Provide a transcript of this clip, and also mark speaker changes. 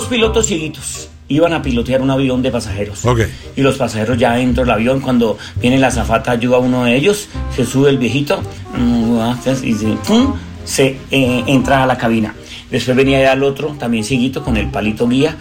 Speaker 1: pilotos cieguitos. Iban a pilotear un avión de pasajeros.
Speaker 2: Okay.
Speaker 1: Y los pasajeros ya dentro del avión, cuando viene la azafata, ayuda a uno de ellos, se sube el viejito y se entra a la cabina. Después venía ya el otro, también cieguito, con el palito guía,